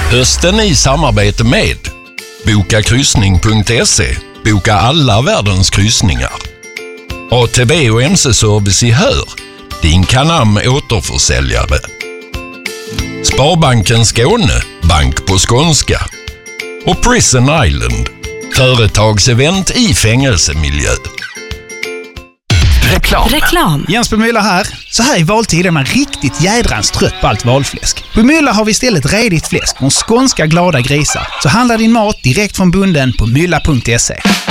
Hösten i samarbete med Bokakryssning.se. Boka alla världens kryssningar. ATV och MC-service i Hör. Din Canam återförsäljare. Sparbanken Skåne. Bank på skånska. Och Prison Island. Företagsevent i fängelsemiljö. Reklam. Jens Bemüller här. Så här i valtid är man riktigt jädrans trött på allt valfläsk. Bemüller har vi istället redigt fläsk från skånska glada grisar. Så handla din mat direkt från bunden på mylla.se.